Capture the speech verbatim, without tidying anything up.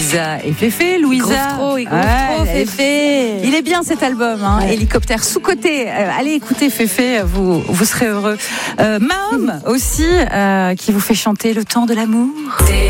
Louisa et Féfé. Louisa, groove trop, il groove ouais, trop, Féfé. Il est bien cet album, hein, ouais. Hélicoptère sous-côté. Euh, allez écouter Féfé, vous vous serez heureux. Euh, Mahom aussi, euh, qui vous fait chanter Le temps de l'amour.